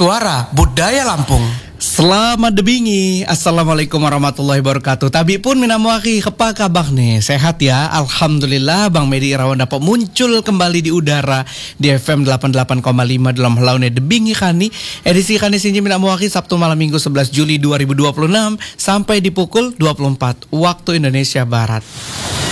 Suara Budaya Lampung. Selamat debingi. Assalamualaikum warahmatullahi wabarakatuh. Tabi pun minamuaki kepa kabah nih. Sehat ya. Alhamdulillah Bang Medi Irawan dapat muncul kembali di udara di FM 88,5 dalam helaune debingi kani. Edisi kani sinji minamuaki Sabtu malam Minggu 11 Juli 2026 sampai di pukul 24 waktu Indonesia Barat.